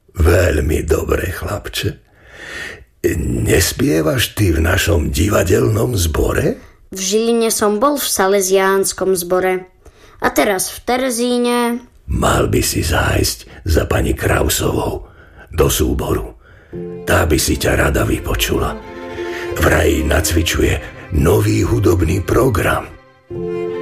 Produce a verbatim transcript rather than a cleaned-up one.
Veľmi dobre, chlapče. Nespievaš ty v našom divadelnom zbore? V Žiline som bol v Salesiánskom zbore. A teraz v Terezíne. Mal by si zájsť za pani Krausovou do súboru. Tá by si ťa rada vypočula. Vraj nacvičuje nový hudobný program.